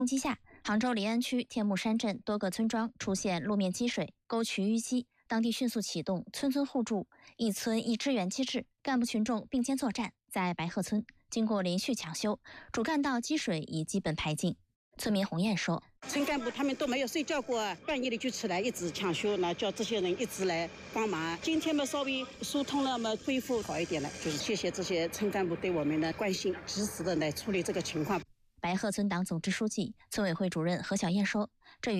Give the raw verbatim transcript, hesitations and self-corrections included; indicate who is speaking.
Speaker 1: 攻击下，杭州临安区天目山镇多个村庄出现路面积水、沟渠淤积，当地迅速启动村村互助、一村一支援机制，干部群众并肩作战。在白鹤村，经过连续抢修，主干道积水已基本排尽。村民洪艳说：“
Speaker 2: 村干部他们都没有睡觉过，半夜里就起来一直抢修呢，叫这些人一直来帮忙。今天嘛稍微疏通了嘛，恢复好一点了，就是谢谢这些村干部对我们的关心，及时的来处理这个情况。”
Speaker 1: 白鹤村党总支书记、村委会主任何小燕说：“这与